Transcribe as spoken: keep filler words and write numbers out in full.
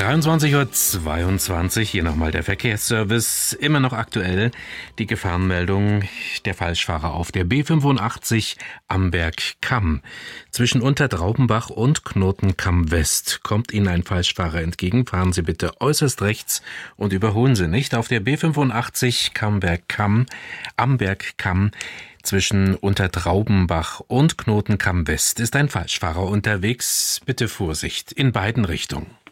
dreiundzwanzig Uhr zweiundzwanzig, hier nochmal der Verkehrsservice, immer noch aktuell. Die Gefahrenmeldung, der Falschfahrer auf der B fünfundachtzig Amberg-Kamm. Zwischen Untertraubenbach und Knotenkamm West kommt Ihnen ein Falschfahrer entgegen. Fahren Sie bitte äußerst rechts und überholen Sie nicht. Auf der B fünfundachtzig Kamberg-Kamm, Amberg-Kamm. Zwischen Untertraubenbach und Knotenkamm West ist ein Falschfahrer unterwegs. Bitte Vorsicht in beiden Richtungen.